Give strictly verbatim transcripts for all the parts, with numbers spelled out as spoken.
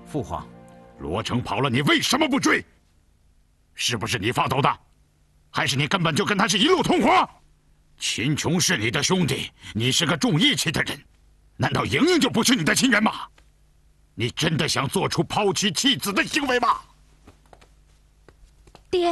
父皇， 罗成跑了，你为什么不追？是不是你放走的？还是你根本就跟他是一路同伙？秦琼是你的兄弟，你是个重义气的人，难道莹莹就不是你的亲人吗？你真的想做出抛妻弃子的行为吗？ 爹，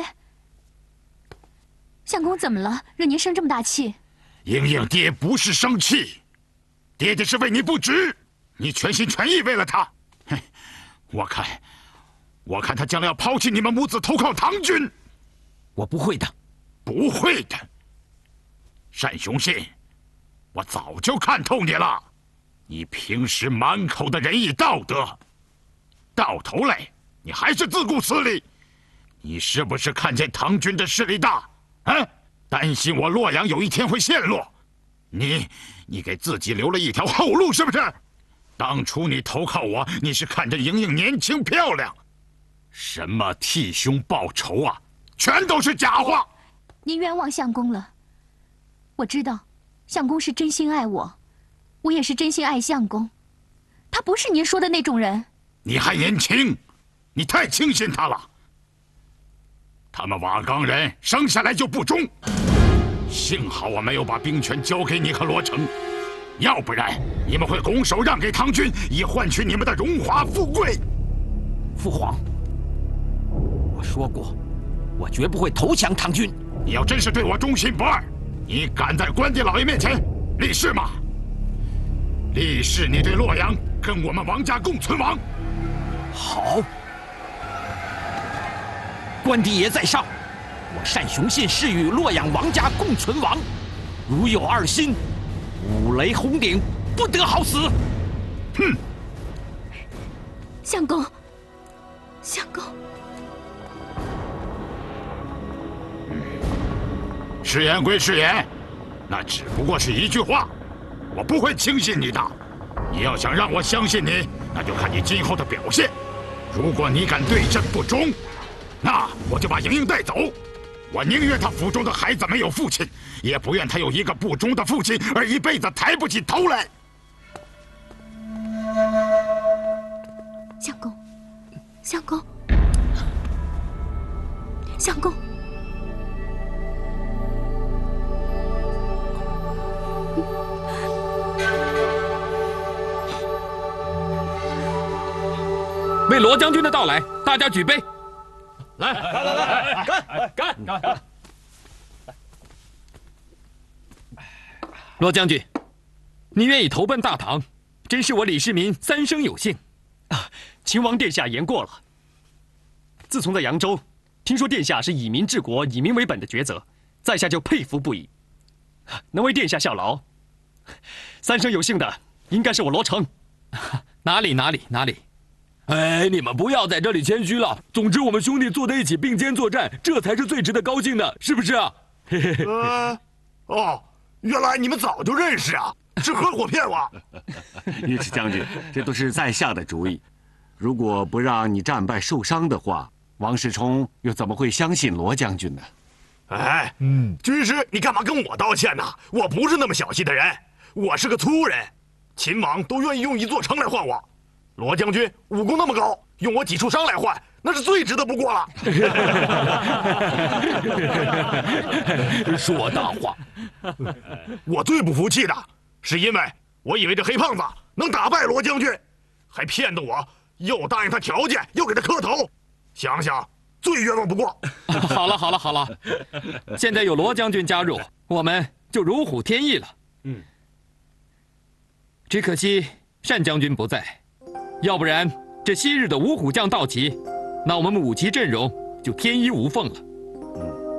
相公怎么了？惹您生这么大气？ 莹莹，爹不是生气，爹爹是为你不值，你全心全意为了他。哼，我看，我看他将来要抛弃你们母子，投靠唐军。 我不会的， 不会的。单雄信，我早就看透你了。你平时满口的仁义道德，到头来你还是自顾私利。你是不是看见唐军的势力大，啊？担心我洛阳有一天会陷落？你，你给自己留了一条后路，是不是？当初你投靠我，你是看着莹莹年轻漂亮，什么替兄报仇啊，全都是假话。 您冤枉相公了。我知道，相公是真心爱我。我也是真心爱相公，他不是您说的那种人。 你还年轻，你太轻信他了。他们瓦岗人生下来就不忠，幸好我没有把兵权交给你和罗成，要不然你们会拱手让给唐军，以换取你们的荣华富贵。 父皇，我说过，我绝不会投降唐军。 你要真是对我忠心不二，你敢在关帝老爷面前立誓吗？立誓你对洛阳跟我们王家共存亡。 好，关帝爷在上，我单雄信誓与洛阳王家共存亡。如有二心，五雷轰顶，不得好死。 哼！ 相公，相公， 誓言归誓言，那只不过是一句话。我不会轻信你的，你要想让我相信你，那就看你今后的表现。如果你敢对朕不忠，那我就把莹莹带走。我宁愿她腹中的孩子没有父亲，也不愿她有一个不忠的父亲而一辈子抬不起头来。 相公，相公，相公。 为罗将军的到来，大家举杯！ 来，来来来，干干干！ 罗将军，你愿意投奔大唐，真是我李世民三生有幸。 啊，秦王殿下言过了。自从在扬州听说殿下是以民治国、以民为本的抉择，在下就佩服不已。能为殿下效劳，三生有幸的应该是我罗成。 哪里哪里哪里！ 哎，你们不要在这里谦虚了。总之，我们兄弟坐在一起并肩作战，这才是最值得高兴的，是不是啊？嘿嘿嘿。 呃，哦，原来你们早就认识啊，是合伙骗我。 尉迟将军，这都是在下的主意。如果不让你战败受伤的话，王世充又怎么会相信罗将军呢？ 哎，嗯，军师，你干嘛跟我道歉呢？我不是那么小气的人，我是个粗人。秦王都愿意用一座城来换我。罗将军武功那么高，用我几处伤来换，那是最值得不过了。 说大话！ 我最不服气的是，因为我以为这黑胖子能打败罗将军，还骗得我又答应他条件，又给他磕头。想想最冤枉不过。 好了好了好了，现在有罗将军加入，我们就如虎添翼了。嗯，只可惜单将军不在。要不然，这昔日的五虎将到齐，那我们五旗阵容就天衣无缝了。